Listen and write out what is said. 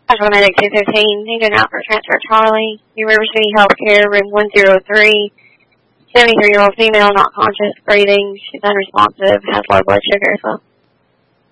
Medic 215, needed out for transfer Charlie. New River City Healthcare, room 103. 73-year-old female, not conscious, breathing. She's unresponsive, has low blood sugar as well.